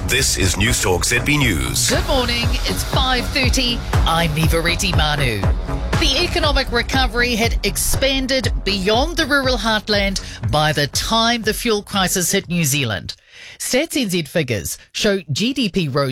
This is Newstalk ZB News. Good morning, it's 5:30. I'm Nivareti Manu. The economic recovery had expanded beyond the rural heartland by the time the fuel crisis hit New Zealand. Stats NZ figures show GDP rose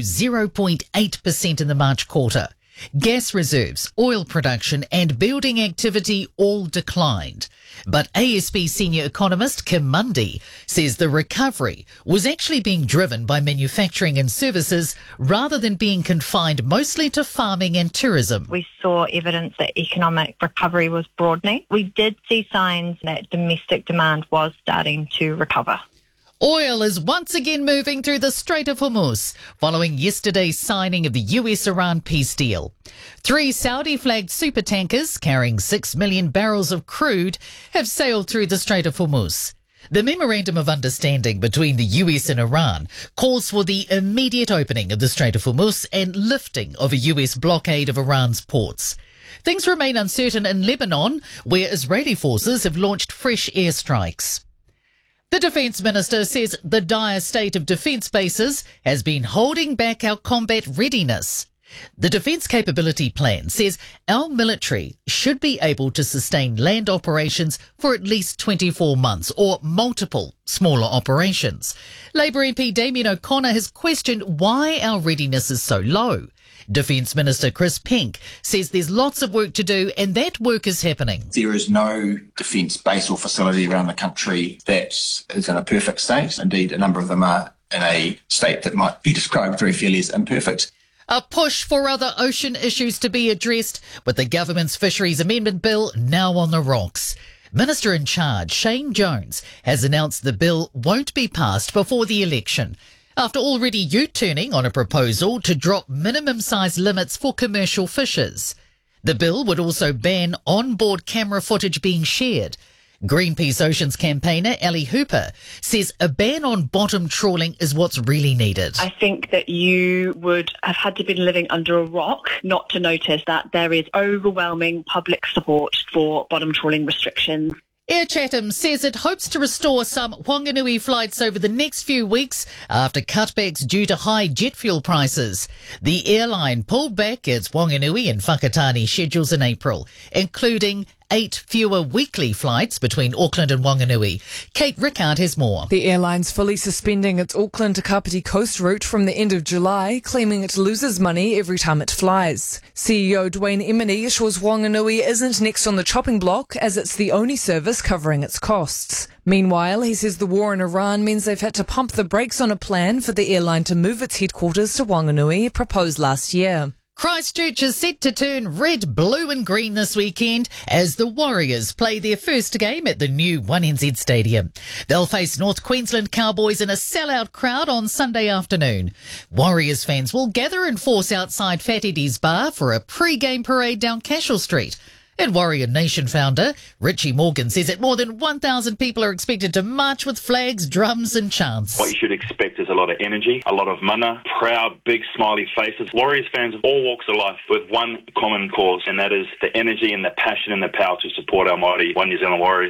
0.8% in the March quarter. Gas reserves, oil production and building activity all declined. But ASB senior economist Kim Mundy says the recovery was actually being driven by manufacturing and services rather than being confined mostly to farming and tourism. We saw evidence that economic recovery was broadening. We did see signs that domestic demand was starting to recover. Oil is once again moving through the Strait of Hormuz following yesterday's signing of the US-Iran peace deal. 3 Saudi-flagged supertankers carrying 6 million barrels of crude have sailed through the Strait of Hormuz. The Memorandum of Understanding between the US and Iran calls for the immediate opening of the Strait of Hormuz and lifting of a US blockade of Iran's ports. Things remain uncertain in Lebanon, where Israeli forces have launched fresh airstrikes. The Defence Minister says the dire state of defence bases has been holding back our combat readiness. The Defence Capability Plan says our military should be able to sustain land operations for at least 24 months or multiple smaller operations. Labour MP Damien O'Connor has questioned why our readiness is so low. Defence Minister Chris Penk says there's lots of work to do and that work is happening. There is no defence base or facility around the country that is in a perfect state. Indeed, a number of them are in a state that might be described very fairly as imperfect. A push for other ocean issues to be addressed with the government's Fisheries Amendment Bill now on the rocks. Minister in charge, Shane Jones, has announced the bill won't be passed before the election, after already U-turning on a proposal to drop minimum size limits for commercial fishers. The bill would also ban on-board camera footage being shared. Greenpeace Oceans campaigner Ellie Hooper says a ban on bottom trawling is what's really needed. I think that you would have had to be living under a rock not to notice that there is overwhelming public support for bottom trawling restrictions. Air Chatham says it hopes to restore some Whanganui flights over the next few weeks after cutbacks due to high jet fuel prices. The airline pulled back its Whanganui and Whakatane schedules in April, including 8 fewer weekly flights between Auckland and Whanganui. Kate Rickard has more. The airline's fully suspending its Auckland to Kapiti Coast route from the end of July, claiming it loses money every time it flies. CEO Dwayne Emini assures Whanganui isn't next on the chopping block as it's the only service covering its costs. Meanwhile, he says the war in Iran means they've had to pump the brakes on a plan for the airline to move its headquarters to Whanganui, proposed last year. Christchurch is set to turn red, blue and green this weekend as the Warriors play their first game at the new 1NZ Stadium. They'll face North Queensland Cowboys in a sellout crowd on Sunday afternoon. Warriors fans will gather in force outside Fat Eddie's Bar for a pre-game parade down Cashel Street. And Warrior Nation founder Richie Morgan says that more than 1,000 people are expected to march with flags, drums and chants. What you should expect is a lot of energy, a lot of mana, proud, big, smiley faces. Warriors fans of all walks of life with one common cause, and that is the energy and the passion and the power to support our mighty One New Zealand Warriors.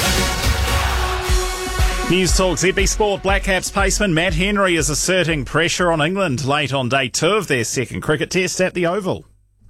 Newstalk ZB Sport. Black Caps paceman Matt Henry is asserting pressure on England late on day 2 of their second cricket test at the Oval.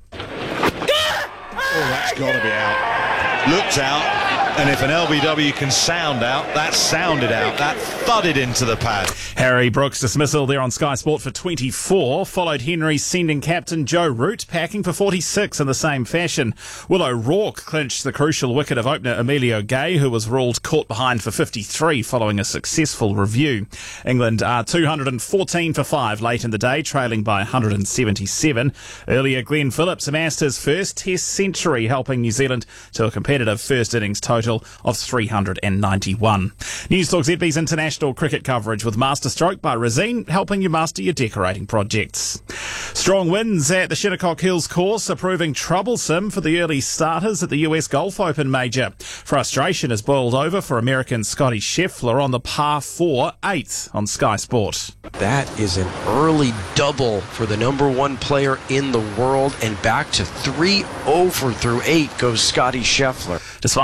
Oh, that's got to be out. Looked out. And if an LBW can sound out, that sounded out. That thudded into the pad. Harry Brooks' dismissal there on Sky Sport for 24 followed Henry's sending captain Joe Root packing for 46 in the same fashion. Will O'Rourke clinched the crucial wicket of opener Emilio Gay, who was ruled caught behind for 53 following a successful review. England are 214 for 5 late in the day, trailing by 177. Earlier, Glenn Phillips amassed his first Test century, helping New Zealand to a competitive first innings total of 391. Newstalk ZB's international cricket coverage with Masterstroke by Resine, helping you master your decorating projects. Strong winds at the Shinnecock Hills course are proving troublesome for the early starters at the US Golf Open Major. Frustration has boiled over for American Scotty Scheffler on the par 4 8th on Sky Sport. That is an early double for the number 1 player in the world, and back to 3 over through 8 goes Scotty Scheffler. Despite it being the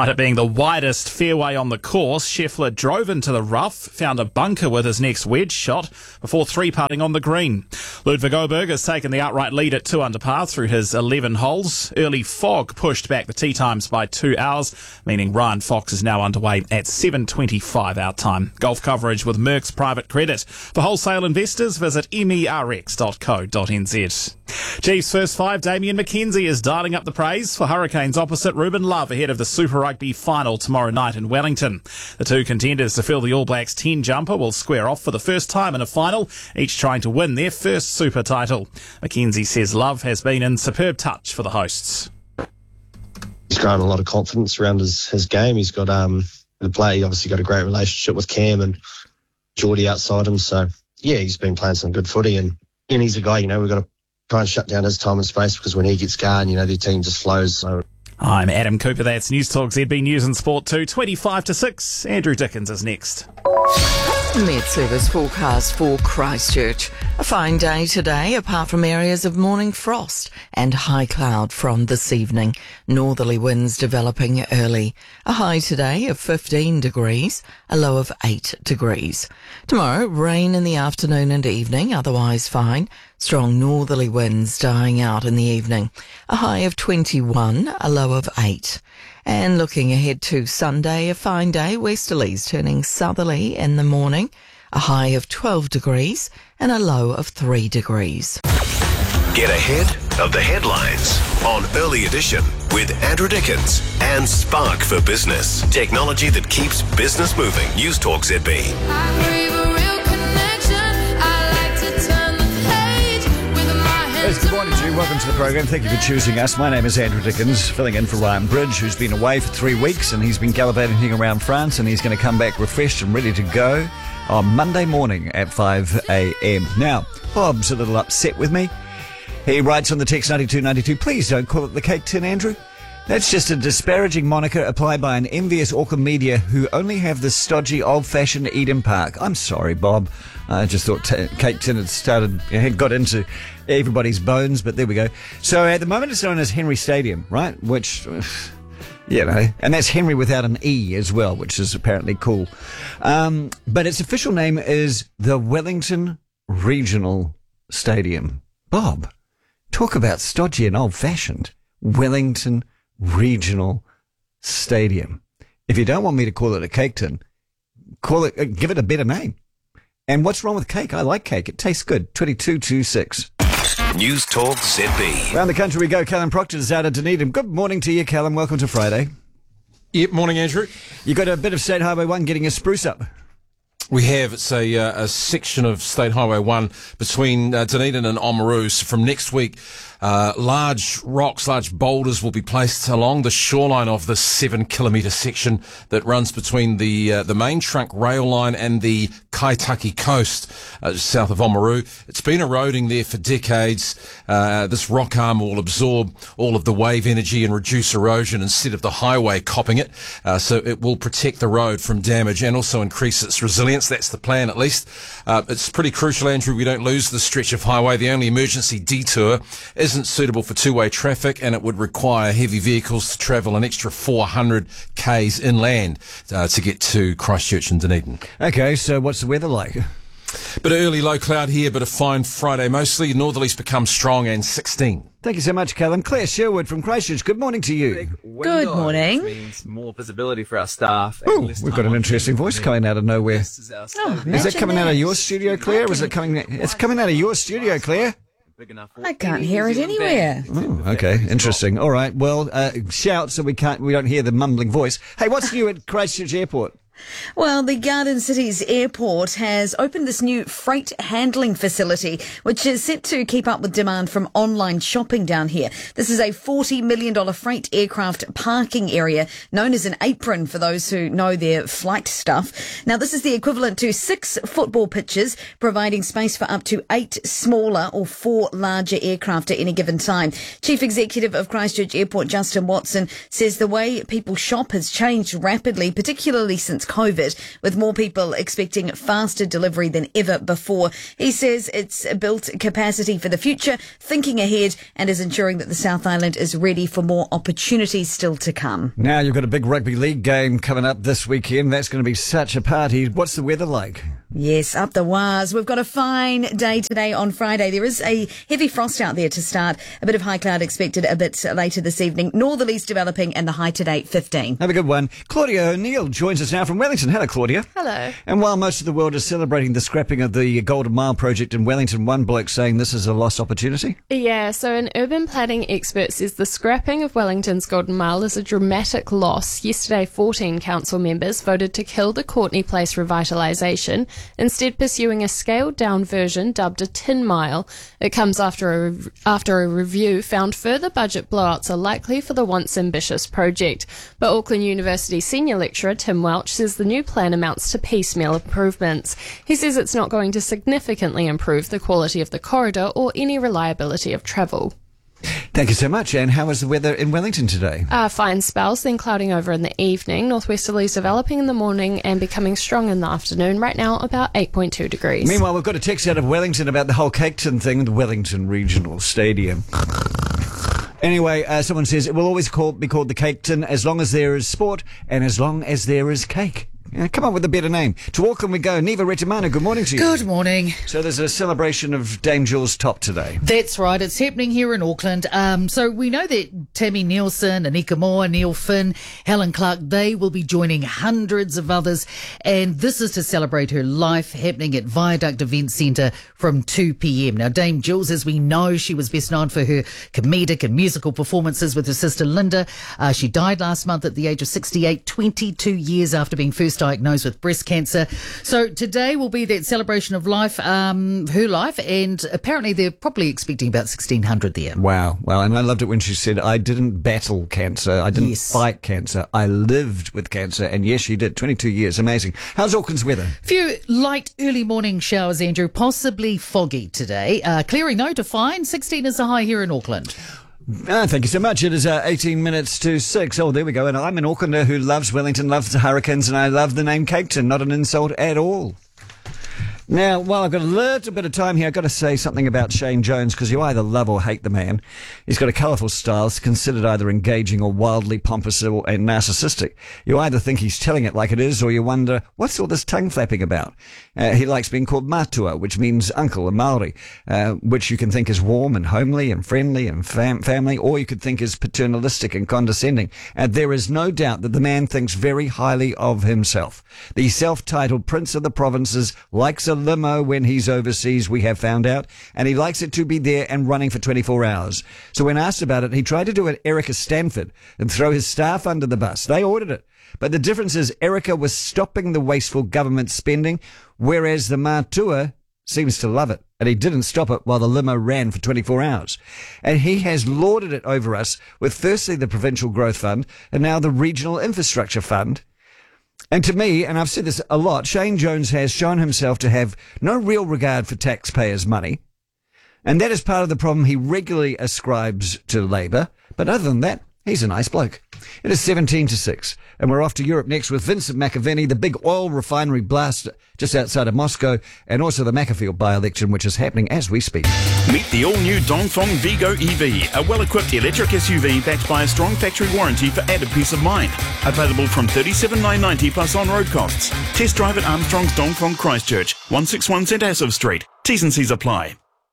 widest fairway on the course, Scheffler drove into the rough, found a bunker with his next wedge shot before three-putting on the green. Ludwig Oberg has taken the outright lead at 2 under par through his 11 holes. Early fog pushed back the tee times by 2 hours, meaning Ryan Fox is now underway at 7:25 our time. Golf coverage with Merck's Private Credit. For wholesale investors, visit merx.co.nz. Chiefs first five, Damian McKenzie is dialing up the praise for Hurricanes opposite Ruben Love ahead of the Super Rugby final tomorrow night in Wellington. The two contenders to fill the All Blacks 10 jumper will square off for the first time in a final, each trying to win their first Super title. McKenzie says Love has been in superb touch for the hosts. He's grown a lot of confidence around his game. He's got the play. He obviously got a great relationship with Cam and Geordie outside him. So yeah, he's been playing some good footy, and he's a guy, we've got to try and shut down his time and space, because when he gets going, the team just flows. So I'm Adam Cooper. That's News Talk ZB News and Sport 2, 25 to 6. Andrew Dickens is next. Met Service forecast for Christchurch. A fine day today, apart from areas of morning frost and high cloud from this evening. Northerly winds developing early. A high today of 15 degrees, a low of 8 degrees. Tomorrow, rain in the afternoon and evening, otherwise fine. Strong northerly winds dying out in the evening. A high of 21, a low of 8. And looking ahead to Sunday, a fine day, westerlies turning southerly in the morning, a high of 12 degrees and a low of 3 degrees. Get ahead of the headlines on Early Edition with Andrew Dickens and Spark for Business. Technology that keeps business moving. News Talk ZB. Yes, good morning to you. Welcome to the program. Thank you for choosing us. My name is Andrew Dickens, filling in for Ryan Bridge, who's been away for 3 weeks, and he's been gallivanting around France, and he's going to come back refreshed and ready to go on Monday morning at 5 a.m. Now, Bob's a little upset with me. He writes on the text 9292, please don't call it the cake tin, Andrew. That's just a disparaging moniker applied by an envious Auckland media who only have this stodgy, old-fashioned Eden Park. I'm sorry, Bob. I just thought cake tin had got into everybody's bones, but there we go. So at the moment it's known as Henry Stadium, right? Which, and that's Henry without an E as well, which is apparently cool. But its official name is the Wellington Regional Stadium. Bob, talk about stodgy and old-fashioned. Wellington Regional Stadium. If you don't want me to call it a cake tin, give it a better name. And what's wrong with cake? I like cake. It tastes good. 2226. News Talk ZB. Around the country we go. Callum Proctor's out of Dunedin. Good morning to you, Callum. Welcome to Friday. Yep, morning, Andrew. You got a bit of State Highway 1 getting a spruce up. We have. It's a section of State Highway 1 between Dunedin and Oamaru. So from next week, large rocks, large boulders will be placed along the shoreline of this 7-kilometre section that runs between the main trunk rail line and the Kaitaki coast, south of Oamaru. It's been eroding there for decades. This rock arm will absorb all of the wave energy and reduce erosion instead of the highway copping it. So it will protect the road from damage and also increase its resilience. That's the plan, at least. It's pretty crucial, Andrew, we don't lose the stretch of highway. The only emergency detour isn't suitable for two-way traffic, and it would require heavy vehicles to travel an extra 400 k's inland to get to Christchurch and Dunedin. Okay, so what's the weather like? Bit of early low cloud here, but a fine Friday mostly. Northerlies become strong and 16. Thank you so much, Callum. Claire Sherwood from Christchurch, good morning to you. Good morning. Means more visibility for our staff. Oh, we've got an interesting voice coming out of nowhere. Is that coming out of your studio, Claire? Or is it coming? It's coming out of your studio, Claire. I can't hear it anywhere. Oh, okay, interesting. All right, well, shout so we don't hear the mumbling voice. Hey, what's new at Christchurch Airport? Well, the Garden Cities Airport has opened this new freight handling facility, which is set to keep up with demand from online shopping down here. This is a $40 million freight aircraft parking area known as an apron for those who know their flight stuff. Now, this is the equivalent to 6 football pitches, providing space for up to 8 smaller or 4 larger aircraft at any given time. Chief Executive of Christchurch Airport, Justin Watson, says the way people shop has changed rapidly, particularly since COVID, with more people expecting faster delivery than ever before. He says it's built capacity for the future, thinking ahead, and is ensuring that the South Island is ready for more opportunities still to come. Now you've got a big rugby league game coming up this weekend. That's going to be such a party. What's the weather like? Yes, up the wires. We've got a fine day today on Friday. There is a heavy frost out there to start. A bit of high cloud expected a bit later this evening. Northerlies developing and the high today 15. Have a good one. Claudia O'Neill joins us now from Wellington. Hello, Claudia. Hello. And while most of the world is celebrating the scrapping of the Golden Mile project in Wellington, one bloke saying this is a lost opportunity. Yeah, so an urban planning expert says the scrapping of Wellington's Golden Mile is a dramatic loss. Yesterday, 14 council members voted to kill the Courtney Place revitalisation, instead pursuing a scaled-down version dubbed a Tin Mile. It comes after a review found further budget blowouts are likely for the once ambitious project. But Auckland University senior lecturer Tim Welch says the new plan amounts to piecemeal improvements. He says it's not going to significantly improve the quality of the corridor or any reliability of travel. Thank you so much. And how is the weather in Wellington today? Fine spells, then clouding over in the evening. Northwesterlies developing in the morning and becoming strong in the afternoon. Right now, about 8.2 degrees. Meanwhile, we've got a text out of Wellington about the whole Caketon thing, the Wellington Regional Stadium. Anyway, someone says it will always be called the Caketon as long as there is sport and as long as there is cake. Come up with a better name. To Auckland we go. Neva Retimana, good morning to you. Good morning. So there's a celebration of Dame Jules Top today. That's right. It's happening here in Auckland. So we know that Tammy Nielsen, Anika Moore, Neil Finn, Helen Clark, they will be joining hundreds of others. And this is to celebrate her life, happening at Viaduct Event Centre from 2 p.m. Now, Dame Jules, as we know, she was best known for her comedic and musical performances with her sister Linda. She died last month at the age of 68, 22 years after being first diagnosed with breast cancer. So today will be that celebration of life, her life, and apparently they're probably expecting about 1,600 there. Wow. And I loved it when she said, I didn't battle cancer. I didn't fight cancer. I lived with cancer. And yes, she did. 22 years. Amazing. How's Auckland's weather? A few light early morning showers, Andrew. Possibly foggy today. Clearing though to fine. 16 is the high here in Auckland. Thank you so much. It is 18 minutes to 6. Oh, there we go. And I'm an Aucklander who loves Wellington, loves the Hurricanes, and I love the name Caketon. Not an insult at all. Now, while I've got a little bit of time here, I've got to say something about Shane Jones, because you either love or hate the man. He's got a colourful style. It's considered either engaging or wildly pompous and narcissistic. You either think he's telling it like it is, or you wonder, what's all this tongue flapping about? He likes being called matua, which means uncle in Māori, which you can think is warm and homely and friendly and family, or you could think is paternalistic and condescending. There is no doubt that the man thinks very highly of himself. The self-titled Prince of the Provinces likes a limo when he's overseas, we have found out, and he likes it to be there and running for 24 hours. So when asked about it, he tried to do it Erica Stanford and throw his staff under the bus. They ordered it. But the difference is Erica was stopping the wasteful government spending, whereas the Matua seems to love it. And he didn't stop it while the limo ran for 24 hours. And he has lorded it over us with firstly the Provincial Growth Fund and now the Regional Infrastructure Fund. And to me, and I've said this a lot, Shane Jones has shown himself to have no real regard for taxpayers' money. And that is part of the problem he regularly ascribes to Labour. But other than that, he's a nice bloke. It is 17 to 6. And we're off to Europe next with Vincent McAvenny, the big oil refinery blast just outside of Moscow, and also the Macclesfield by-election, which is happening as we speak. Meet the all-new Dongfeng Vigo EV, a well-equipped electric SUV backed by a strong factory warranty for added peace of mind. Available from $37,990 plus on-road costs. Test drive at Armstrong's Dongfeng Christchurch, 161 St Asaph Street. T's and C's apply.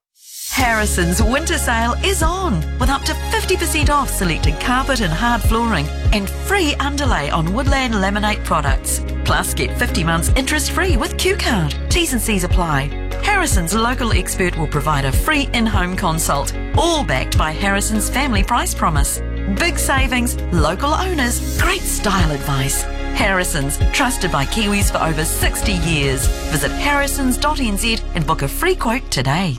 Harrison's winter sale is on with up to 50% off selected carpet and hard flooring and free underlay on Woodland Laminate products. Plus get 50 months interest free with Q-Card. T's and C's apply. Harrison's local expert will provide a free in-home consult, all backed by Harrison's family price promise. Big savings, local owners, great style advice. Harrison's, trusted by Kiwis for over 60 years. Visit harrisons.nz and book a free quote today.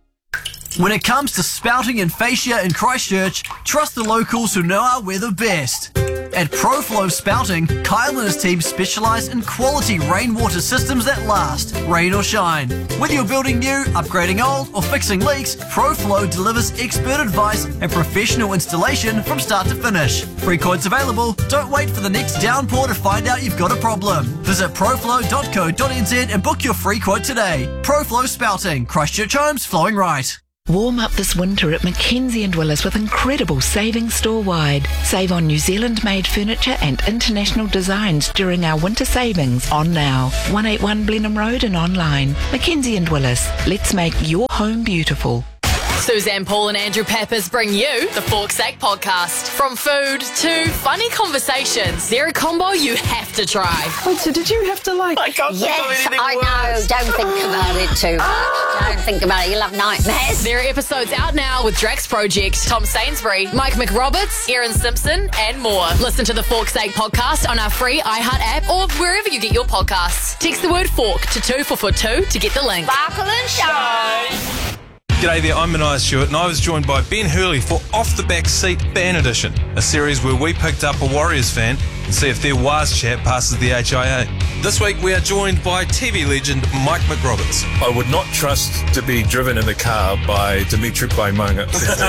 When it comes to spouting and fascia in Christchurch, trust the locals who know our weather best. At ProFlow Spouting, Kyle and his team specialise in quality rainwater systems that last, rain or shine. Whether you're building new, upgrading old, or fixing leaks, ProFlow delivers expert advice and professional installation from start to finish. Free quotes available. Don't wait for the next downpour to find out you've got a problem. Visit proflow.co.nz and book your free quote today. ProFlow Spouting, Christchurch Homes flowing right. Warm up this winter at Mackenzie & Willis with incredible savings store-wide. Save on New Zealand-made furniture and international designs during our winter savings on now. 181 Blenheim Road and online. Mackenzie & Willis. Let's make your home beautiful. Suzanne Paul and Andrew Pappas bring you the Fork's Sake podcast. From food to funny conversations, they're a combo you have to try. Wait, so did you have to I can't Yes, I know. Don't think about it too much. Don't think about it. You'll have nightmares. There are episodes out now with Drax Project, Tom Sainsbury, Mike McRoberts, Erin Simpson, and more. Listen to the Fork's Sake podcast on our free iHeart app or wherever you get your podcasts. Text the word fork to 2442 to get the link. Sparkle and shine. G'day there, I'm Mania Stewart and I was joined by Ben Hurley for Off the Back Seat Fan Edition, a series where we picked up a Warriors fan and see if their Waz chat passes the HIA. This week we are joined by TV legend Mike McRoberts. I would not trust to be driven in the car by Dimitri Paimanga.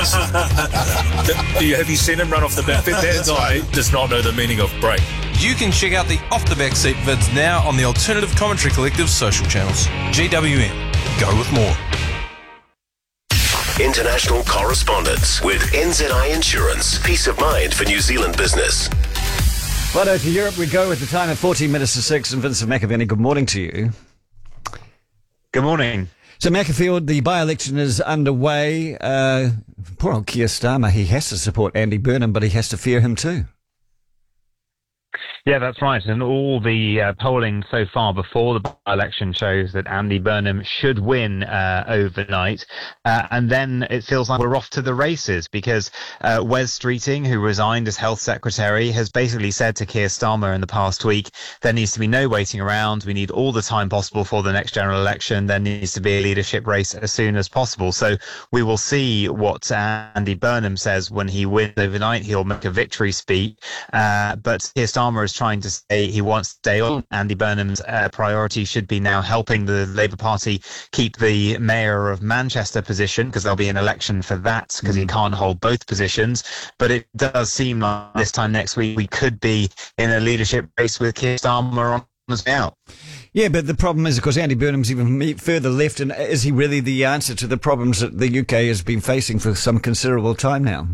Have you seen him run off the back? That guy does not know the meaning of break. You can check out the Off the Back Seat vids now on the Alternative Commentary Collective social channels. GWM. Go with more. International correspondence with NZI Insurance. Peace of mind for New Zealand business. Righto, to Europe we go with the time at 14 minutes to 6. And Vincent McAvenny, good morning to you. Good morning. So Macclesfield, the by-election is underway. Poor old Keir Starmer, he has to support Andy Burnham, but he has to fear him too. Yeah, that's right. And all the polling so far before the election shows that Andy Burnham should win overnight. And then it feels like we're off to the races because Wes Streeting, who resigned as health secretary, has basically said to Keir Starmer in the past week, there needs to be no waiting around. We need all the time possible for the next general election. There needs to be a leadership race as soon as possible. So we will see what Andy Burnham says when he wins overnight. He'll make a victory speech. But Keir Starmer is trying to say he wants to stay on. Andy Burnham's priority should be now helping the Labour Party keep the Mayor of Manchester position, because there'll be an election for that, because he can't hold both positions. But it does seem like this time next week we could be in a leadership race with Keir Starmer on his way out. Yeah, but the problem is, of course, Andy Burnham's even further left, and is he really the answer to the problems that the UK has been facing for some considerable time now?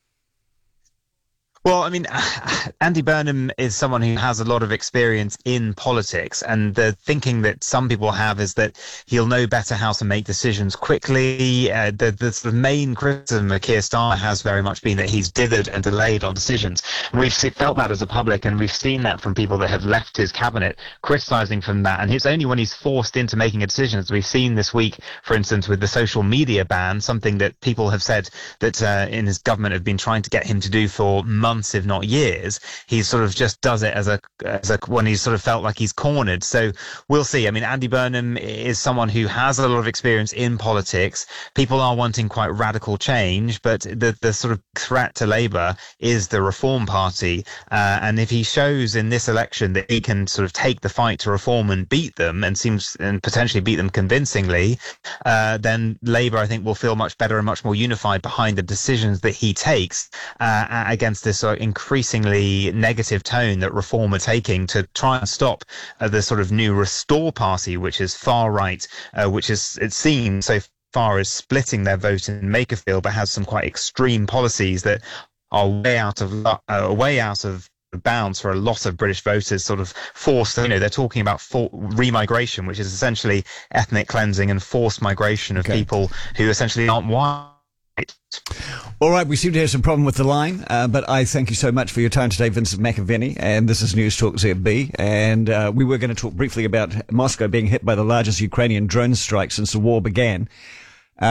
Well, I mean, Andy Burnham is someone who has a lot of experience in politics, and the thinking that some people have is that he'll know better how to make decisions quickly. The main criticism of Keir Starmer has very much been that he's dithered and delayed on decisions. And we've felt that as a public, and we've seen that from people that have left his cabinet, criticising from that. And it's only when he's forced into making a decision, as we've seen this week, for instance, with the social media ban, something that people have said that in his government have been trying to get him to do for months, if not years. He sort of just does it as a when he's sort of felt like he's cornered. So we'll see. I mean, Andy Burnham is someone who has a lot of experience in politics. People are wanting quite radical change, but the sort of threat to Labour is the Reform Party. And if he shows in this election that he can sort of take the fight to reform and beat them, and potentially beat them convincingly, then Labour, I think, will feel much better and much more unified behind the decisions that he takes against this increasingly negative tone that Reform are taking to try and stop the sort of new Restore Party, which is far right, which is, it seems so far as splitting their vote in Makerfield, but has some quite extreme policies that are way out of bounds for a lot of British voters, sort of forced, they're talking about remigration, which is essentially ethnic cleansing and forced migration of people who essentially aren't white. All right, we seem to have some problem with the line, but I thank you so much for your time today, Vincent McAvenny, and this is News Talk ZB, and we were going to talk briefly about Moscow being hit by the largest Ukrainian drone strike since the war began.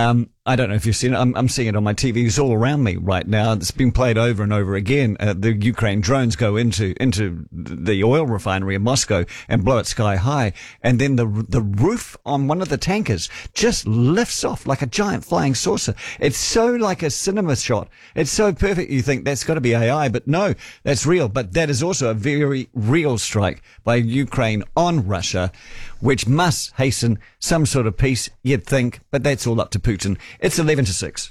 I don't know if you've seen it. I'm seeing it on my TV. It's all around me right now. It's been played over and over again. The Ukraine drones go into the oil refinery in Moscow and blow it sky high. And then the roof on one of the tankers just lifts off like a giant flying saucer. It's so like a cinema shot. It's so perfect. You think that's got to be AI, but no, that's real. But that is also a very real strike by Ukraine on Russia, which must hasten some sort of peace, you'd think, but that's all up to Putin. It's 11-6.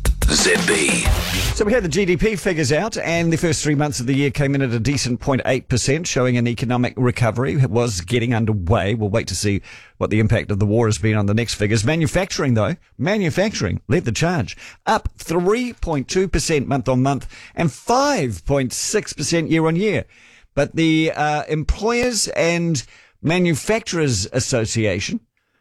ZB. So we had the GDP figures out, and the first 3 months of the year came in at a decent 0.8%, showing an economic recovery. It was getting underway. We'll wait to see what the impact of the war has been on the next figures. Manufacturing, though, led the charge, up 3.2% month on month and 5.6% year on year. But the Employers and Manufacturers Association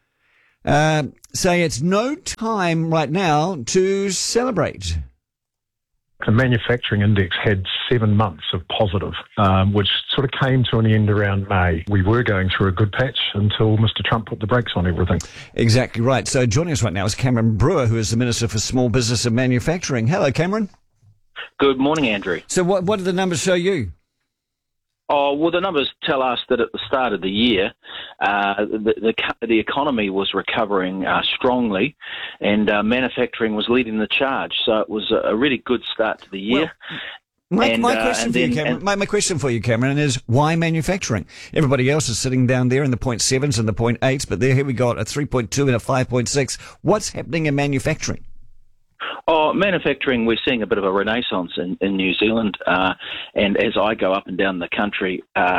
say it's no time right now to celebrate. The manufacturing index had 7 months of positive, which sort of came to an end around May. We were going through a good patch until Mr. Trump put the brakes on everything. Exactly right. So joining us right now is Cameron Brewer, who is the Minister for Small Business and Manufacturing. Hello, Cameron. Good morning, Andrew. So what do the numbers show you? Oh, well, the numbers tell us that at the start of the year, the economy was recovering strongly, and manufacturing was leading the charge. So it was a really good start to the year. Well, my question for you, Cameron, is why manufacturing? Everybody else is sitting down there in the 0.7s and the 0.8s, but here we got a 3.2 and a 5.6. What's happening in manufacturing? Oh, manufacturing, we're seeing a bit of a renaissance in New Zealand, and as I go up and down the country,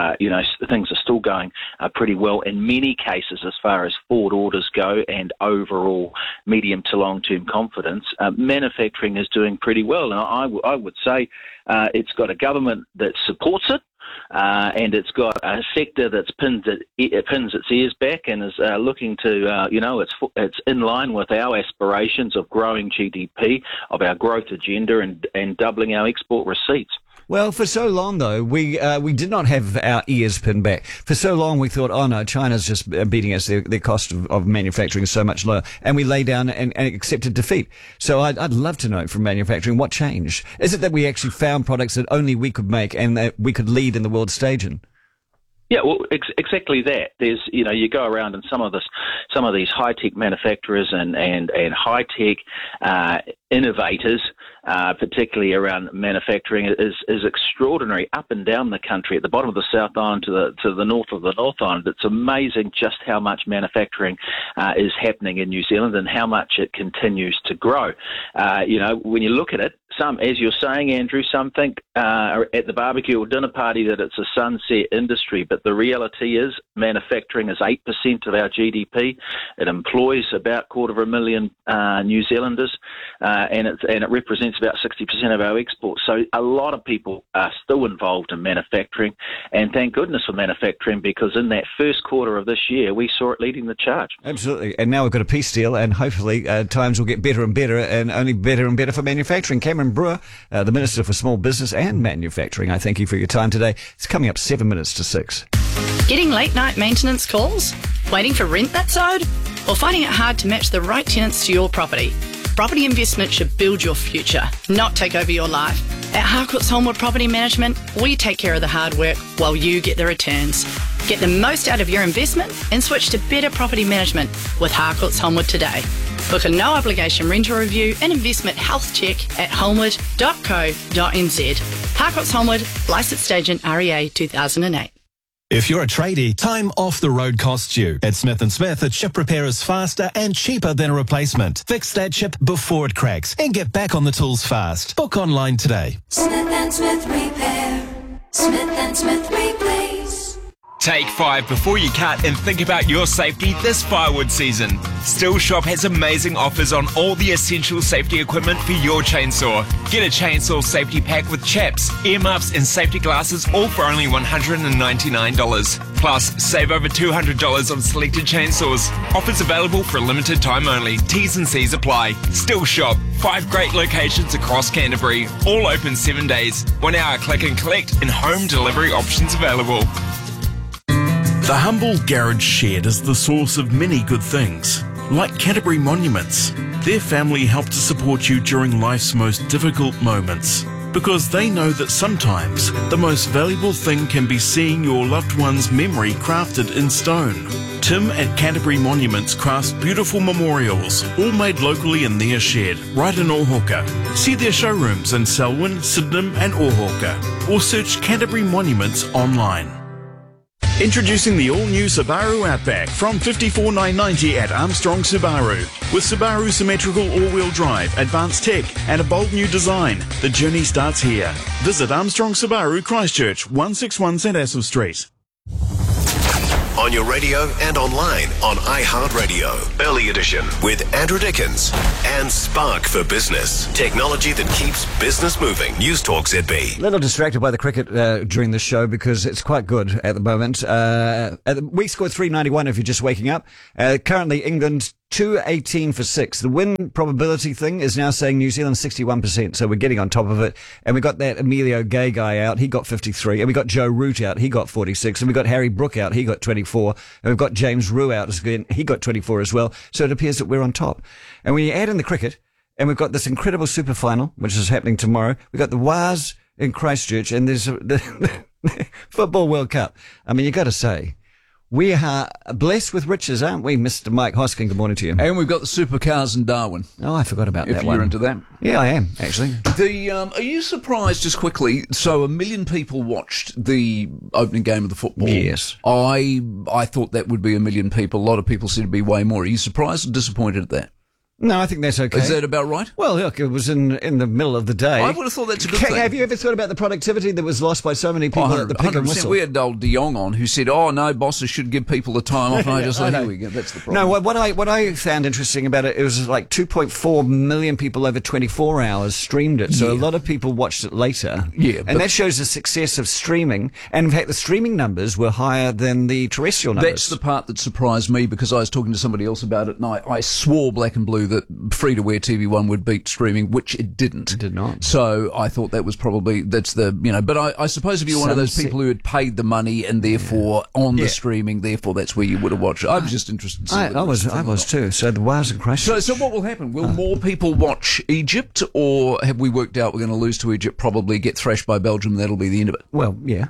things are still going pretty well in many cases as far as forward orders go and overall medium to long-term confidence. Manufacturing is doing pretty well, and I would say it's got a government that supports it. And it's got a sector that's pins its ears back and is looking to, it's in line with our aspirations of growing GDP, of our growth agenda, and doubling our export receipts. Well, for so long, though, we did not have our ears pinned back. For so long, we thought, oh, no, China's just beating us. Their cost of manufacturing is so much lower. And we lay down and accepted defeat. So I'd love to know from manufacturing what changed. Is it that we actually found products that only we could make and that we could lead in the world stage in? Yeah, well, exactly that. There's, you go around and some of these high-tech manufacturers and high-tech innovators, particularly around manufacturing, is extraordinary up and down the country. At the bottom of the South Island to the north of the North Island, it's amazing just how much manufacturing is happening in New Zealand and how much it continues to grow. When you look at it, some, as you're saying, Andrew, some think at the barbecue or dinner party that it's a sunset industry, but the reality is manufacturing is 8% of our GDP. It employs about 250,000 New Zealanders, and it represents about 60% of our exports. So a lot of people are still involved in manufacturing, and thank goodness for manufacturing, because in that first quarter of this year, we saw it leading the charge. Absolutely. And now we've got a peace deal, and hopefully times will get better and better, and only better and better for manufacturing. Cameron Brewer, the Minister for Small Business and Manufacturing, I thank you for your time today. It's coming up 7 minutes to 6. Getting late night maintenance calls? Waiting for rent that's owed? Or finding it hard to match the right tenants to your property? Property investment should build your future, not take over your life. At Harcourt's Homewood Property Management, we take care of the hard work while you get the returns. Get the most out of your investment and switch to better property management with Harcourt's Homewood today. Book a no-obligation rental review and investment health check at homewood.co.nz. Harcourt's Homewood, licensed agent REA 2008. If you're a tradie, time off the road costs you. At Smith & Smith, a chip repair is faster and cheaper than a replacement. Fix that chip before it cracks and get back on the tools fast. Book online today. Smith & Smith Repair. Smith & Smith Replace. Take 5 before you cut and think about your safety this firewood season. Still Shop has amazing offers on all the essential safety equipment for your chainsaw. Get a chainsaw safety pack with chaps, earmuffs and safety glasses, all for only $199. Plus, save over $200 on selected chainsaws. Offers available for a limited time only. T's and C's apply. Still Shop. 5 great locations across Canterbury. All open 7 days. 1 hour click and collect and home delivery options available. The humble garage shed is the source of many good things, like Canterbury monuments, Their family help to support you during life's most difficult moments, because they know that sometimes the most valuable thing can be seeing your loved one's memory crafted in stone. Tim at Canterbury Monuments crafts beautiful memorials, all made locally in their shed, right in Ōhauka. See their showrooms in Selwyn, Sydenham and Ōhauka, or search Canterbury Monuments online. Introducing the all-new Subaru Outback from $54,990 at Armstrong Subaru. With Subaru symmetrical all-wheel drive, advanced tech and a bold new design, the journey starts here. Visit Armstrong Subaru Christchurch, 161 St Asaph Street. On your radio and online on iHeartRadio. Early Edition with Andrew Dickens and Spark for Business. Technology that keeps business moving. News Talk ZB. A little distracted by the cricket during the show because it's quite good at the moment. We scored 391 if you're just waking up. Currently England 218 for 6. The win probability thing is now saying New Zealand 61%, so we're getting on top of it. And we got that Emilio Gay guy out, he got 53. And we got Joe Root out, he got 46. And we got Harry Brook out, he got 24. And we've got James Rue out again, he got 24 as well. So it appears that we're on top. And when you add in the cricket, and we've got this incredible super final, which is happening tomorrow. We've got the Waz in Christchurch, and there's the Football World Cup. I mean, you got to say, we are blessed with riches, aren't we, Mr. Mike Hosking? Good morning to you. And we've got the supercars in Darwin. Oh, I forgot about that if one. If you're into that. Yeah, I am, actually. Are you surprised, just quickly, so 1 million people watched the opening game of the football? Yes. I thought that would be 1 million people. A lot of people seem to be way more. Are you surprised or disappointed at that? No, I think that's okay. Is that about right? Well, look, it was in the middle of the day. I would have thought that's a good thing. Have you ever thought about the productivity that was lost by so many people at the Pig and Whistle? We had old De Jong on who said, "Oh no, bosses should give people the time off." And I just thought, here we go. That's the problem. No, what I found interesting about it was like 2.4 million people over 24 hours streamed it. So a lot of people watched it later. Yeah, and that shows the success of streaming. And in fact, the streaming numbers were higher than the terrestrial numbers. That's the part that surprised me because I was talking to somebody else about it, and I swore black and blue that free-to-air TV1 would beat streaming, which it didn't. It did not. So I thought that was probably, but I suppose if you're one of those people who had paid the money and therefore on the streaming, therefore that's where you would have watched it. I'm just interested to see. I was too. So the Waz and Christchurch. So what will happen? Will more people watch Egypt, or have we worked out we're going to lose to Egypt, probably get thrashed by Belgium, and that'll be the end of it? Well, yeah.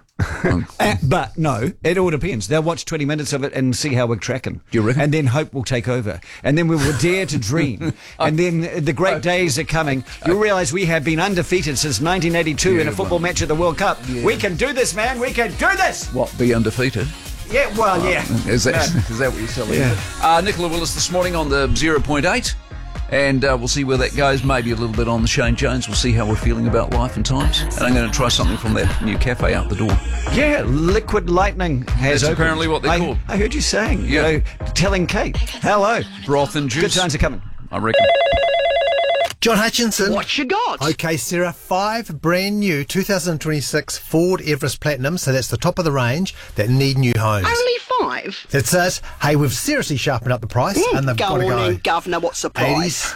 But no, it all depends. They'll watch 20 minutes of it and see how we're tracking. Do you reckon? And then hope will take over. And then we will dare to dream. And then the great days are coming. You'll realise we have been undefeated since 1982 in a football match at the World Cup. Yeah. We can do this, man. We can do this. What, be undefeated? Yeah, well, yeah. Is that what you're telling me? Nicola Willis this morning on the 0.8. And we'll see where that goes. Maybe a little bit on the Shane Jones. We'll see how we're feeling about life and times. And I'm going to try something from that new cafe out the door. Yeah, Liquid Lightning has That's apparently what they're called. I heard you saying, telling Kate, hello. Broth and juice. Good times are coming. I reckon. John Hutchinson. What you got? Okay, Sarah, 5 brand new 2026 Ford Everest Platinum, so that's the top of the range, that need new homes. Only 5? That's it. Hey, we've seriously sharpened up the price, and they've got to go. In, Governor, what's the price?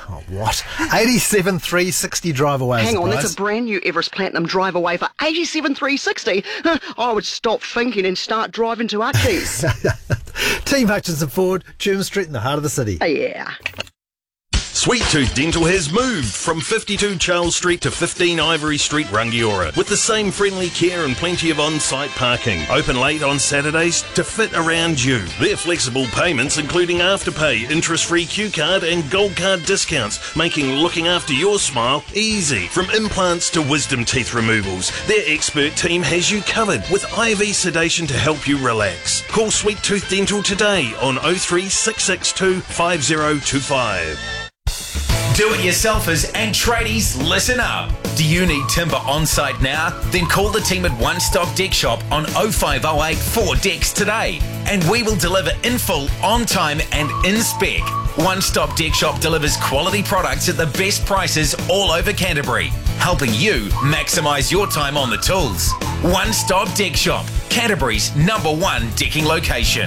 87,360 drive away. Hang on, that's a brand new Everest Platinum drive away for 87,360. I would stop thinking and start driving to Uckley's. Team Hutchinson Ford, Churm Street in the heart of the city. Yeah. Sweet Tooth Dental has moved from 52 Charles Street to 15 Ivory Street, Rangiora, with the same friendly care and plenty of on-site parking. Open late on Saturdays to fit around you. Their flexible payments, including Afterpay, interest-free Q card and Gold Card discounts, making looking after your smile easy. From implants to wisdom teeth removals, their expert team has you covered with IV sedation to help you relax. Call Sweet Tooth Dental today on 03662 5025. Do-it-yourselfers and tradies, listen up. Do you need timber on site now? Then call the team at One Stop Deck Shop on 0508 4 Decks today, and we will deliver in full, on time and in spec. One Stop Deck Shop delivers quality products at the best prices all over Canterbury, helping you maximise your time on the tools. One Stop Deck Shop, Canterbury's #1 decking location.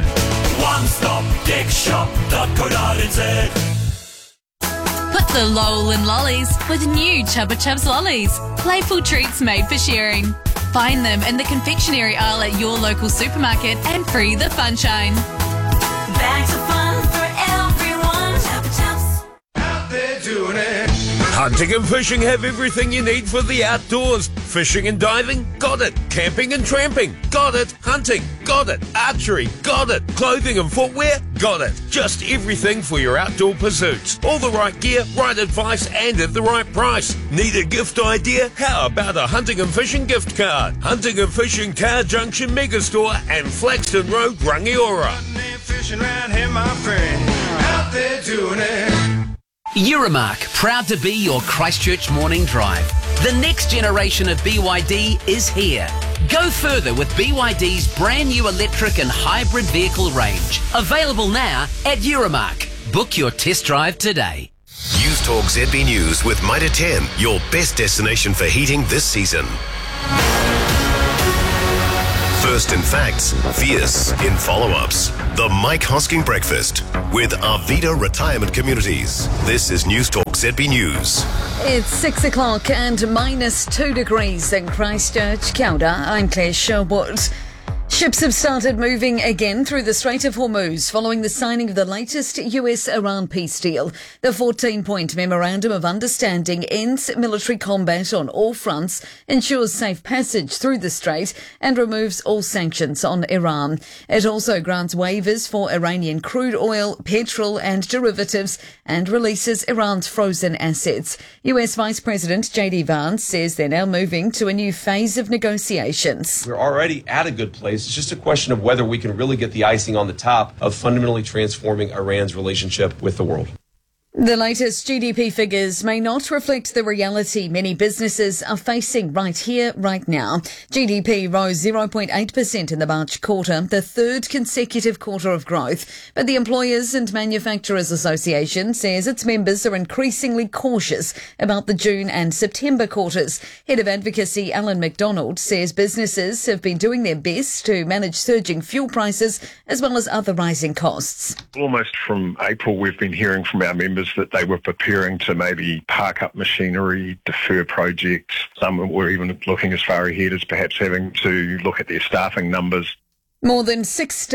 OneStopDeckShop.co.nz. Put the lol in lollies with new Chubba Chubs lollies. Playful treats made for sharing. Find them in the confectionery aisle at your local supermarket and free the funshine. Bags of fun for everyone. Chubba Chubs. Out there doing it. Hunting and fishing have everything you need for the outdoors. Fishing and diving? Got it. Camping and tramping? Got it. Hunting? Got it. Archery? Got it. Clothing and footwear? Got it. Just everything for your outdoor pursuits. All the right gear, right advice, and at the right price. Need a gift idea? How about a hunting and fishing gift card? Hunting and Fishing Car Junction Megastore and Flaxton Road, Rangiora. Fishing around here, my friend. Out there doing it. Euromark, proud to be your Christchurch morning drive. The next generation of BYD is here. Go further with BYD's brand new electric and hybrid vehicle range. Available now at Euromark. Book your test drive today. News Talk ZB News with Mitre 10, your best destination for heating this season. First in facts, fierce in follow-ups. The Mike Hosking Breakfast with Arvida Retirement Communities. This is News Talk ZB News. It's 6 o'clock and -2 degrees in Christchurch. Kia ora, I'm Claire Sherwood. Ships have started moving again through the Strait of Hormuz following the signing of the latest US-Iran peace deal. The 14-point Memorandum of Understanding ends military combat on all fronts, ensures safe passage through the strait and removes all sanctions on Iran. It also grants waivers for Iranian crude oil, petrol and derivatives and releases Iran's frozen assets. US Vice President J.D. Vance says they're now moving to a new phase of negotiations. We're already at a good place. It's just a question of whether we can really get the icing on the top of fundamentally transforming Iran's relationship with the world. The latest GDP figures may not reflect the reality many businesses are facing right here, right now. GDP rose 0.8% in the March quarter, the third consecutive quarter of growth. But the Employers and Manufacturers Association says its members are increasingly cautious about the June and September quarters. Head of Advocacy Alan McDonald says businesses have been doing their best to manage surging fuel prices as well as other rising costs. Almost from April, we've been hearing from our members that they were preparing to maybe park up machinery, defer projects. Some were even looking as far ahead as perhaps having to look at their staffing numbers. More than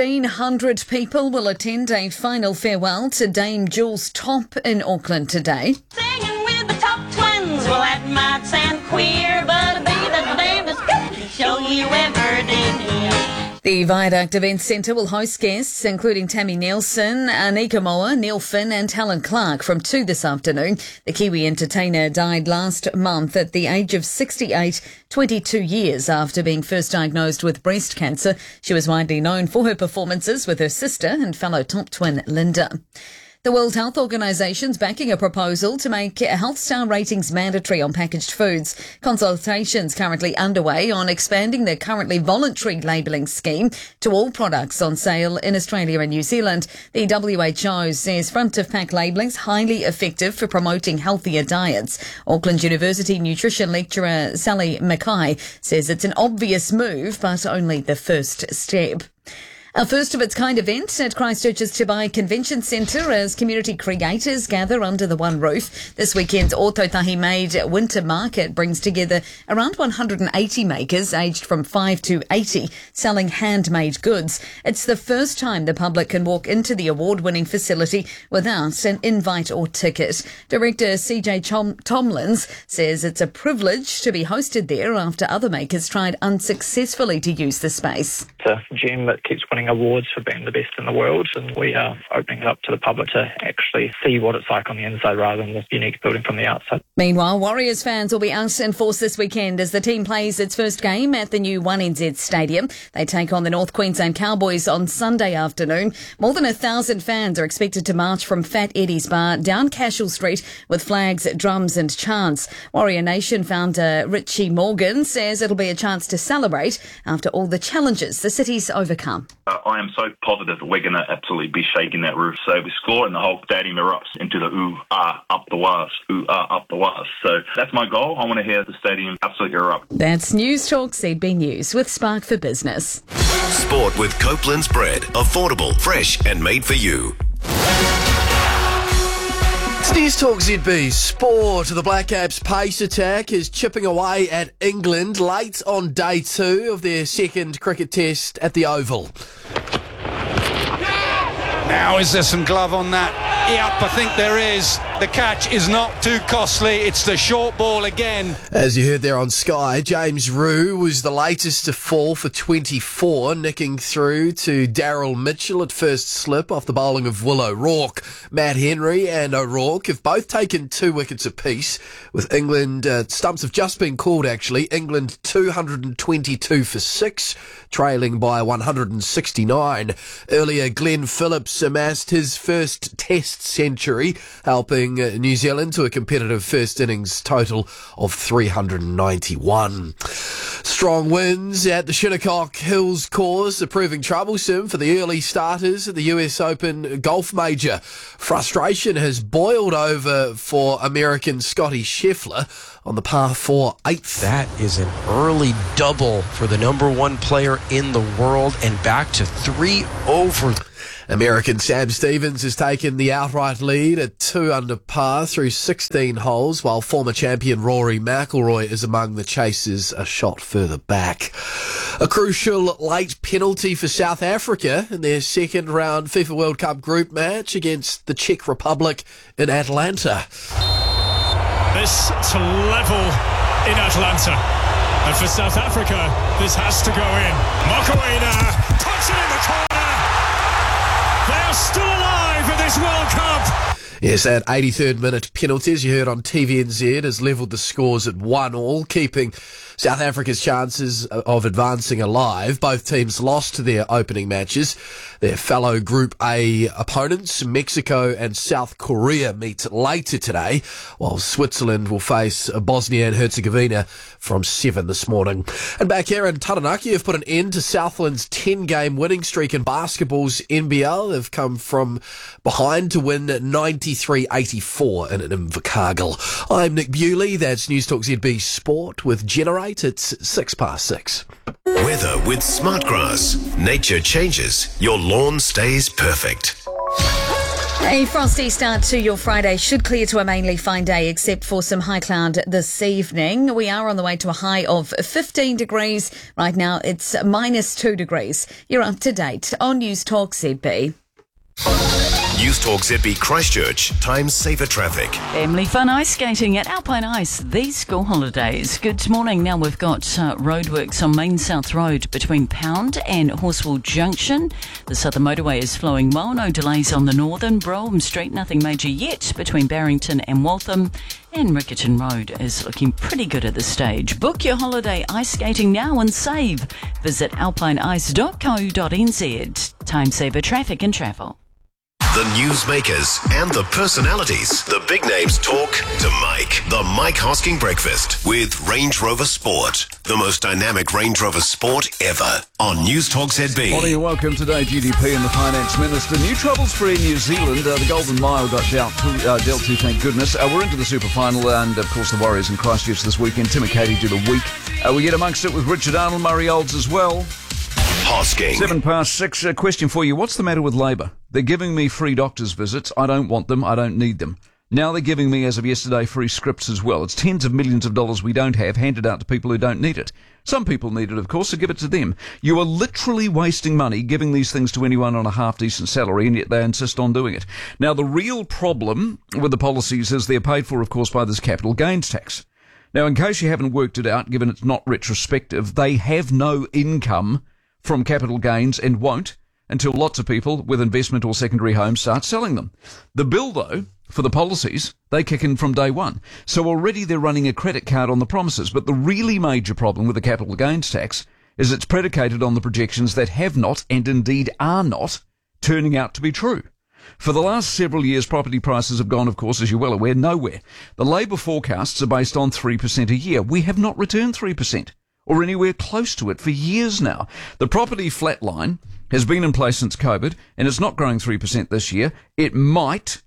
1,600 people will attend a final farewell to Dame Jules Top in Auckland today. Singing with the Top Twins, well that might sound queer, but it'll be the damnedest show you ever did hear. The Viaduct Events Centre will host guests including Tammy Nielsen, Anika Moa, Neil Finn and Helen Clark from 2 this afternoon. The Kiwi entertainer died last month at the age of 68, 22 years after being first diagnosed with breast cancer. She was widely known for her performances with her sister and fellow top twin Linda. The World Health Organization's backing a proposal to make health star ratings mandatory on packaged foods. Consultations currently underway on expanding the currently voluntary labelling scheme to all products on sale in Australia and New Zealand. The WHO says front-of-pack labelling's highly effective for promoting healthier diets. Auckland University nutrition lecturer Sally Mackay says it's an obvious move, but only the first step. A first-of-its-kind event at Christchurch's Te Bai Convention Centre as community creators gather under the one roof. This weekend's Ōtautahi Made Winter Market brings together around 180 makers aged from 5 to 80 selling handmade goods. It's the first time the public can walk into the award-winning facility without an invite or ticket. Director CJ Tomlins says it's a privilege to be hosted there after other makers tried unsuccessfully to use the space. It's a gem that keeps winning awards for being the best in the world, and we are opening it up to the public to actually see what it's like on the inside rather than this unique building from the outside. Meanwhile, Warriors fans will be out in force this weekend as the team plays its first game at the new 1NZ Stadium. They take on the North Queensland Cowboys on Sunday afternoon. More than 1,000 fans are expected to march from Fat Eddie's Bar down Cashel Street with flags, drums and chants. Warrior Nation founder Richie Morgan says it'll be a chance to celebrate after all the challenges the city's overcome. I am so positive that we're going to absolutely be shaking that roof. So we score and the whole stadium erupts into the ooh, ah, up the wires, ooh, ah, up the wires. So that's my goal. I want to hear the stadium absolutely erupt. That's News Talk ZB News with Spark for Business. Sport with Copeland's Bread. Affordable, fresh and made for you. It's News Talk ZB Sport. The Black Caps pace attack is chipping away at England late on day 2 of their second cricket test at the Oval. Now, is there some glove on that? Yep, I think there is. The catch is not too costly. It's the short ball again. As you heard there on Sky, James Rue was the latest to fall for 24, nicking through to Daryl Mitchell at first slip off the bowling of Will O'Rourke. Matt Henry and O'Rourke have both taken 2 wickets apiece, with England, stumps have just been called actually, England 222 for 6, trailing by 169. Earlier, Glenn Phillips amassed his first Test century, helping New Zealand to a competitive first innings total of 391. Strong winds at the Shinnecock Hills course are proving troublesome for the early starters at the US Open Golf Major. Frustration has boiled over for American Scotty Scheffler on the par 4 8th. That is an early double for the number 1 player in the world and back to 3 over. American Sam Stevens has taken the outright lead at 2 under par through 16 holes, while former champion Rory McIlroy is among the chasers a shot further back. A crucial late penalty for South Africa in their second round FIFA World Cup group match against the Czech Republic in Atlanta. This to level in Atlanta. And for South Africa, this has to go in. Mokoena puts it in the corner. They are still alive in this World Cup. Yes, that 83rd minute penalty, as you heard on TVNZ, has levelled the scores at 1-1, keeping South Africa's chances of advancing alive. Both teams lost their opening matches. Their fellow Group A opponents, Mexico and South Korea, meet later today, while Switzerland will face Bosnia and Herzegovina from 7 this morning. And back here in Taranaki have put an end to Southland's 10-game winning streak in basketball's NBL. They've come from behind to win 93-84 in Invercargill. I'm Nick Bewley. That's News Talk ZB Sport with Generate. It's 6:06. Weather with Smartgrass. Nature changes, your lawn stays perfect. A frosty start to your Friday should clear to a mainly fine day, except for some high cloud this evening. We are on the way to a high of 15 degrees. Right now it's -2 degrees. You're up to date on News Talk ZB. News Talk ZB Christchurch. Time saver traffic. Family fun ice skating at Alpine Ice these school holidays. Good morning. Now we've got roadworks on Main South Road between Pound and Horswell Junction. The southern motorway is flowing well. No delays on the northern. Brougham Street, nothing major yet between Barrington and Waltham. And Riccarton Road is looking pretty good at this stage. Book your holiday ice skating now and save. Visit alpineice.co.nz. Time saver traffic and travel. The newsmakers and the personalities. The big names talk to Mike. The Mike Hosking Breakfast with Range Rover Sport. The most dynamic Range Rover Sport ever. On News Talk ZB. Morning and welcome today, GDP and the Finance Minister. New troubles for Air New Zealand. The Golden Mile got dealt to, thank goodness. We're into the super final and, of course, the Warriors in Christchurch this weekend. Tim Acady did a week. We get amongst it with Richard Arnold, Murray Olds as well. Hosking. 6:07. A question for you. What's the matter with Labour? They're giving me free doctor's visits. I don't want them. I don't need them. Now they're giving me, as of yesterday, free scripts as well. It's tens of millions of dollars we don't have handed out to people who don't need it. Some people need it, of course, so give it to them. You are literally wasting money giving these things to anyone on a half-decent salary, and yet they insist on doing it. Now, the real problem with the policies is they're paid for, of course, by this capital gains tax. Now, in case you haven't worked it out, given it's not retrospective, they have no income from capital gains and won't until lots of people with investment or secondary homes start selling them. The bill, though, for the policies, they kick in from day one. So already they're running a credit card on the promises. But the really major problem with the capital gains tax is it's predicated on the projections that have not, and indeed are not, turning out to be true. For the last several years, property prices have gone, of course, as you're well aware, nowhere. The Labour forecasts are based on 3% a year. We have not returned 3%. Or anywhere close to it for years now. The property flatline has been in place since COVID, and it's not growing 3% this year. It might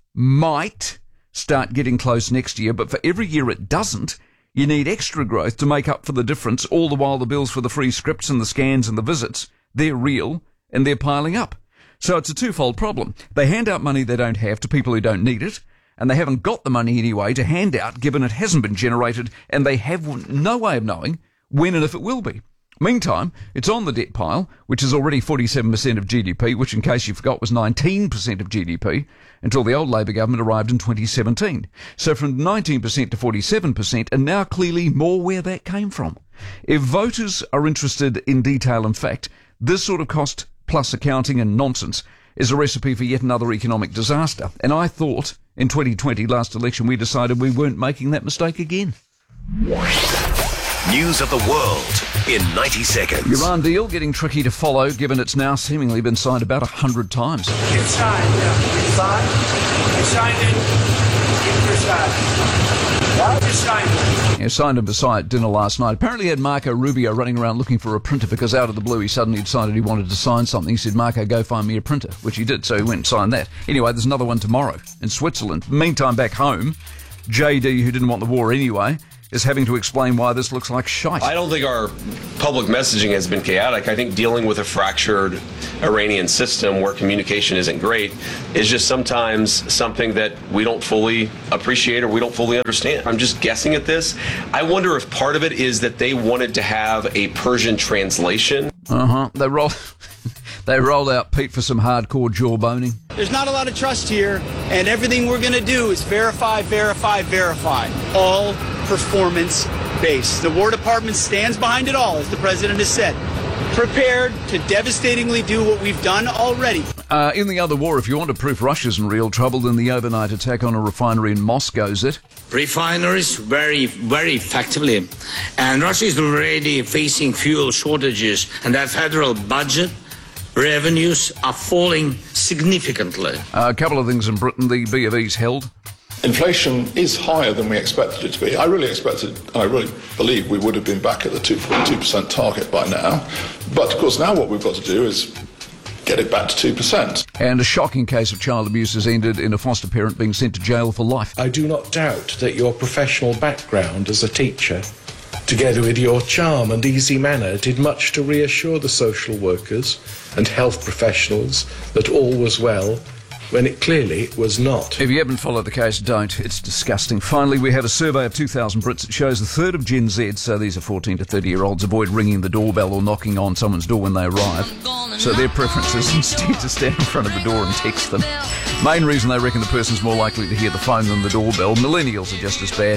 start getting close next year, but for every year it doesn't, you need extra growth to make up for the difference, all the while the bills for the free scripts and the scans and the visits, they're real, and they're piling up. So it's a twofold problem. They hand out money they don't have to people who don't need it, and they haven't got the money anyway to hand out, given it hasn't been generated, and they have no way of knowing when and if it will be. Meantime, it's on the debt pile, which is already 47% of GDP, which, in case you forgot, was 19% of GDP until the old Labor government arrived in 2017. So from 19% to 47%, and now clearly more where that came from. If voters are interested in detail and fact, this sort of cost plus accounting and nonsense is a recipe for yet another economic disaster. And I thought in 2020, last election, we decided we weren't making that mistake again. News of the world in 90 seconds. Iran deal getting tricky to follow, given it's now seemingly been signed about 100 times. It's signed, yeah. It's signed. It's signed in Versailles. Why did you sign it? Yeah, signed in Versailles at dinner last night. Apparently he had Marco Rubio running around looking for a printer because out of the blue he suddenly decided he wanted to sign something. He said, Marco, go find me a printer, which he did, so he went and signed that. Anyway, there's another one tomorrow in Switzerland. Meantime, back home, JD, who didn't want the war anyway, is having to explain why this looks like shite. I don't think our public messaging has been chaotic. I think dealing with a fractured Iranian system where communication isn't great is just sometimes something that we don't fully appreciate or we don't fully understand. I'm just guessing at this. I wonder if part of it is that they wanted to have a Persian translation. They rolled out Pete for some hardcore jawboning. There's not a lot of trust here, and everything we're going to do is verify, verify, verify. All performance-based. The War Department stands behind it all, as the President has said. Prepared to devastatingly do what we've done already. In the other war, if you want to prove Russia's in real trouble, then the overnight attack on a refinery in Moscow's it. Refineries, very, very effectively. And Russia is already facing fuel shortages, and their federal budget revenues are falling significantly. A couple of things in Britain. The B of E's held. Inflation is higher than we expected it to be. I really believe we would have been back at the 2% target by now. But, of course, now what we've got to do is get it back to 2%. And a shocking case of child abuse has ended in a foster parent being sent to jail for life. I do not doubt that your professional background as a teacher, together with your charm and easy manner, did much to reassure the social workers and health professionals that all was well, when it clearly was not. If you haven't followed the case, don't. It's disgusting. Finally, we have a survey of 2,000 Brits that shows a third of Gen Z, so these are 14 to 30-year-olds, avoid ringing the doorbell or knocking on someone's door when they arrive. So their preference is instead to stand in front of the door and text them. Main reason they reckon the person's more likely to hear the phone than the doorbell. Millennials are just as bad.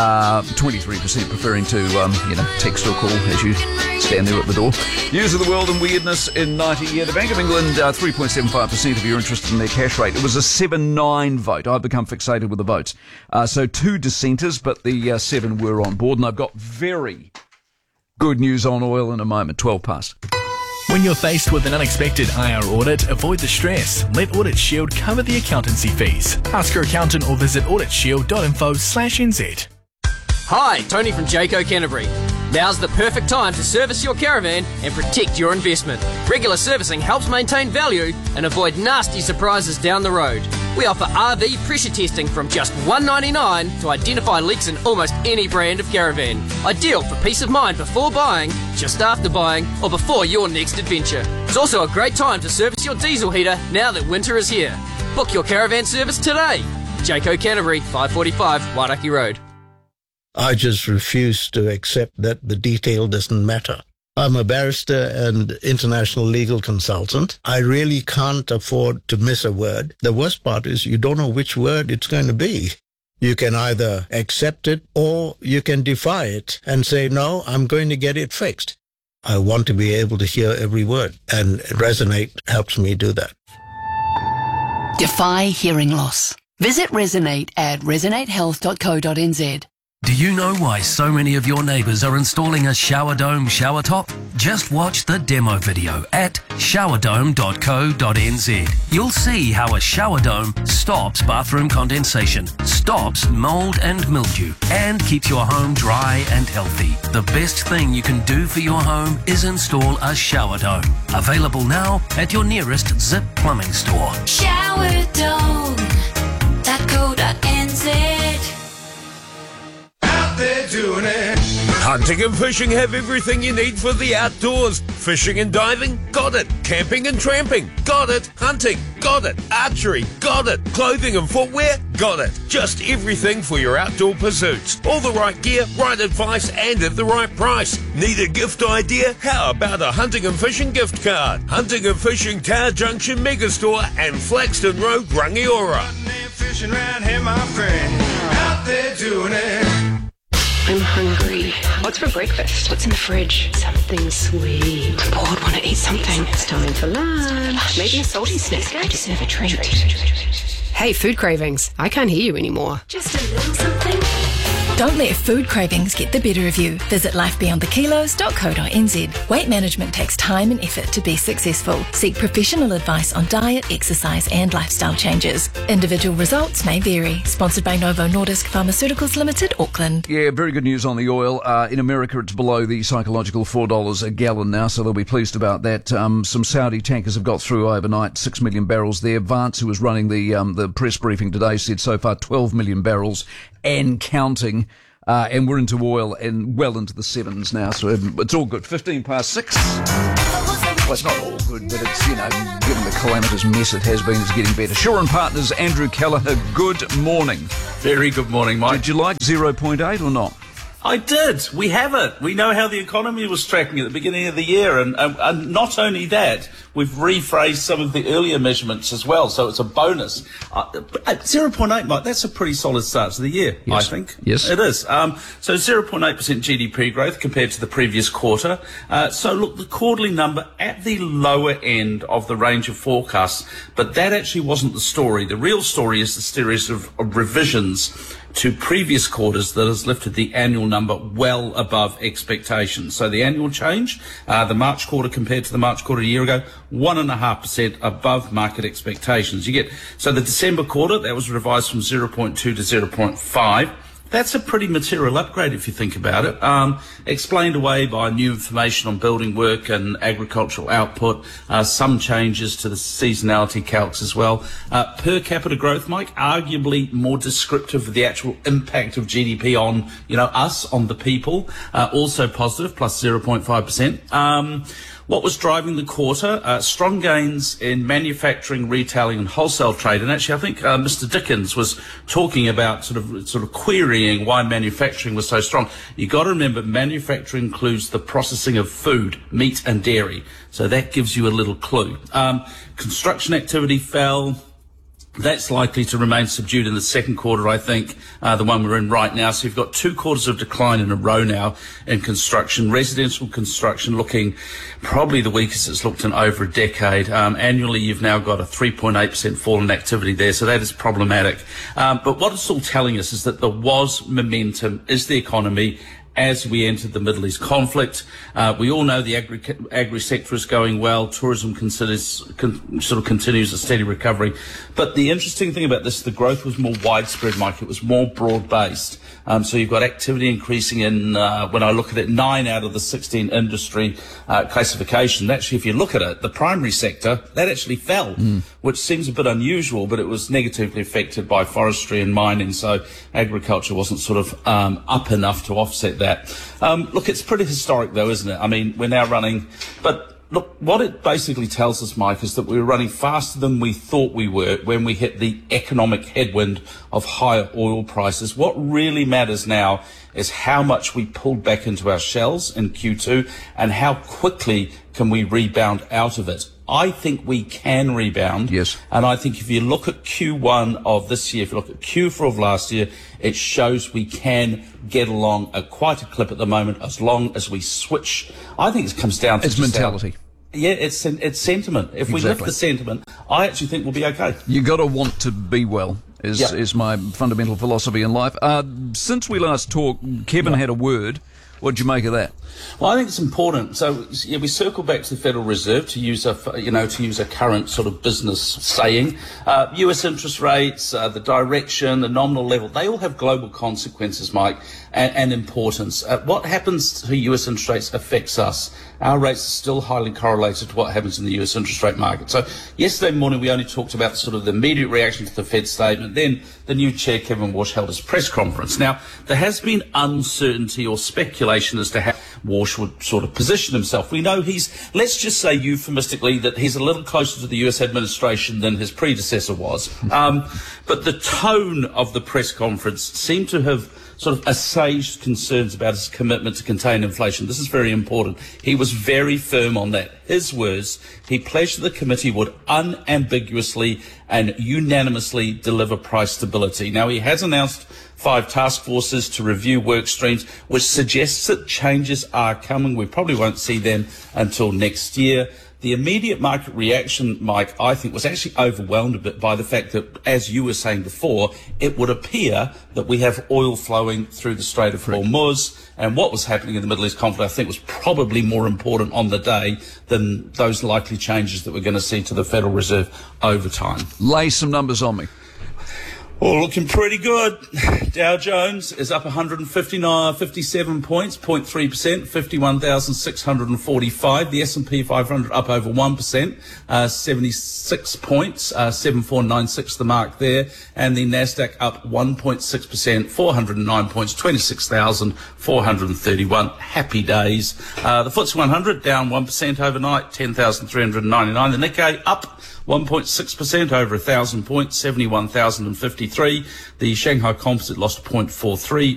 23% preferring to, text or call as you stand there at the door. News of the world and weirdness in 90. Yeah, the Bank of England, 3.75% if you're interested in their cash rate. It was a 7-9 vote. I've become fixated with the votes. So 2 dissenters, but the 7 were on board. And I've got very good news on oil in a moment. 12 past. When you're faced with an unexpected IR audit, avoid the stress. Let Audit Shield cover the accountancy fees. Ask your accountant or visit auditshield.info/nz. Hi, Tony from Jayco Canterbury. Now's the perfect time to service your caravan and protect your investment. Regular servicing helps maintain value and avoid nasty surprises down the road. We offer RV pressure testing from just $1.99 to identify leaks in almost any brand of caravan. Ideal for peace of mind before buying, just after buying, or before your next adventure. It's also a great time to service your diesel heater now that winter is here. Book your caravan service today. Jayco Canterbury, 545 Wairaki Road. I just refuse to accept that the detail doesn't matter. I'm a barrister and international legal consultant. I really can't afford to miss a word. The worst part is you don't know which word it's going to be. You can either accept it or you can defy it and say, no, I'm going to get it fixed. I want to be able to hear every word, and Resonate helps me do that. Defy hearing loss. Visit Resonate at resonatehealth.co.nz. Do you know why so many of your neighbours are installing a shower dome shower top? Just watch the demo video at showerdome.co.nz. You'll see how a shower dome stops bathroom condensation, stops mould and mildew, and keeps your home dry and healthy. The best thing you can do for your home is install a shower dome. Available now at your nearest Zip Plumbing store. Showerdome.co.nz. They're doing it. Hunting and fishing have everything you need for the outdoors. Fishing and diving? Got it. Camping and tramping? Got it. Hunting? got it. Archery, got it. Clothing and footwear, got it. Just everything for your outdoor pursuits. All the right gear, right advice, and at the right price. Need a gift idea? How about a hunting and fishing gift card? Hunting and Fishing Tower Junction Megastore and Flaxton Road, Rangiora. Fishing around here, my friend, out there doing it. I'm hungry. What's for breakfast? What's in the fridge? Something sweet. I'm bored, want to eat something. It's time for lunch. Maybe a salty snack. I deserve a treat. Hey, food cravings. I can't hear you anymore. Just a little something. Don't let food cravings get the better of you. Visit lifebeyondthekilos.co.nz. Weight management takes time and effort to be successful. Seek professional advice on diet, exercise and lifestyle changes. Individual results may vary. Sponsored by Novo Nordisk Pharmaceuticals Limited, Auckland. Yeah, very good news on the oil. In America, it's below the psychological $4 a gallon now, so they'll be pleased about that. Some Saudi tankers have got through overnight, 6 million barrels there. Vance, who was running the press briefing today, said so far 12 million barrels and counting. And we're into oil and well into the sevens now, so it's all good. 6:15. Well, it's not all good, but it's, given the calamitous mess it has been, it's getting better. Shaw and Partners, Andrew Kelleher, good morning. Very good morning, Mike. Did you like 0.8 or not? I did. We have it. We know how the economy was tracking at the beginning of the year, and not only that, we've rephrased some of the earlier measurements as well, so it's a bonus. 0.8, Mike, that's a pretty solid start to the year, yes. I think. Yes. It is. So 0.8% GDP growth compared to the previous quarter. So look, the quarterly number at the lower end of the range of forecasts, but that actually wasn't the story. The real story is the series of revisions to previous quarters that has lifted the annual number well above expectations. So the annual change, the March quarter compared to the March quarter a year ago, 1.5% above market expectations. So the December quarter, that was revised from 0.2 to 0.5. That's a pretty material upgrade if you think about it. Explained away by new information on building work and agricultural output, some changes to the seasonality calcs as well. Per capita growth, Mike, arguably more descriptive of the actual impact of GDP on, us, on the people. Also positive, plus 0.5%. What was driving the quarter? Strong gains in manufacturing, retailing and wholesale trade. And actually, I think Mr. Dickens was talking about sort of querying why manufacturing was so strong. You've got to remember, manufacturing includes the processing of food, meat and dairy. So that gives you a little clue. Construction activity fell. That's likely to remain subdued in the second quarter, I think, the one we're in right now. So you've got 2 quarters of decline in a row now in construction. Residential construction looking probably the weakest it's looked in over a decade. Annually, you've now got a 3.8% fall in activity there, so that is problematic. But what it's all telling us is that there was momentum, is the economy, as we entered the Middle East conflict. We all know the agri sector is going well. Tourism continues a steady recovery. But the interesting thing about this, the growth was more widespread, Mike. It was more broad-based. So you've got activity increasing in, when I look at it, 9 out of the 16 industry classification. Actually, if you look at it, the primary sector, that actually fell, which seems a bit unusual, but it was negatively affected by forestry and mining. So agriculture wasn't sort of up enough to offset that. Look, it's pretty historic, though, isn't it? I mean, we're now running... But look, what it basically tells us, Mike, is that we were running faster than we thought we were when we hit the economic headwind of higher oil prices. What really matters now is how much we pulled back into our shells in Q2 and how quickly can we rebound out of it. I think we can rebound. Yes. And I think if you look at Q1 of this year, if you look at Q4 of last year, it shows we can get along at quite a clip at the moment as long as we switch. I think it comes down to... It's mentality. It's sentiment. If we lift the sentiment, I actually think we'll be okay. You got to want to be well. Is my fundamental philosophy in life. Since we last talked, Kevin had a word. What did you make of that? Well, I think it's important. So we circle back to the Federal Reserve to use a current sort of business saying. U.S. interest rates, the direction, the nominal level, they all have global consequences, Mike, and importance. What happens to U.S. interest rates affects us. Our rates are still highly correlated to what happens in the U.S. interest rate market. So yesterday morning we only talked about sort of the immediate reaction to the Fed statement. Then the new chair, Kevin Walsh, held his press conference. Now, there has been uncertainty or speculation speculation as to how Walsh would sort of position himself. We know he's, let's just say euphemistically, that he's a little closer to the US administration than his predecessor was. But the tone of the press conference seemed to have sort of assuaged concerns about his commitment to contain inflation. This is very important. He was very firm on that. His words, he pledged the committee would unambiguously and unanimously deliver price stability. Now, he has announced 5 task forces to review work streams, which suggests that changes are coming. We probably won't see them until next year. The immediate market reaction, Mike, I think was actually overwhelmed a bit by the fact that, as you were saying before, it would appear that we have oil flowing through the Strait of Hormuz, and what was happening in the Middle East conflict, I think, was probably more important on the day than those likely changes that we're going to see to the Federal Reserve over time. Lay some numbers on me. Well, looking pretty good. Dow Jones is up 57 points, 0.3%, 51,645. The S&P 500 up over 1%, 76 points, 7496 the mark there. And the Nasdaq up 1.6%, 409 points, 26,431. Happy days. The FTSE 100 down 1% overnight, 10,399. The Nikkei up 1.6% over 1,000 points, 71,053. The Shanghai Composite lost 0.43.